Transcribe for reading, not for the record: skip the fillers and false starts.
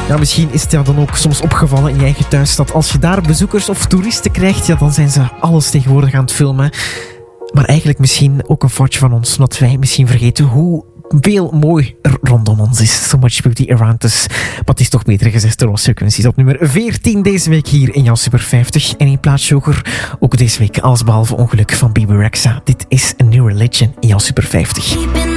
Ja, misschien is het jou dan ook soms opgevallen in je eigen thuisstad. Als je daar bezoekers of toeristen krijgt, ja, dan zijn ze alles tegenwoordig aan het filmen. Maar eigenlijk misschien ook een foutje van ons, omdat wij misschien vergeten hoe veel mooi er rondom ons is. So much beauty around us. Maar het is toch beter gezegd door Lost Frequencies op nummer 14 deze week hier in jouw Super 50. En in plaats hoger ook deze week allesbehalve ongeluk van Bebe Rexha. Dit is A New Religion in jouw Super 50.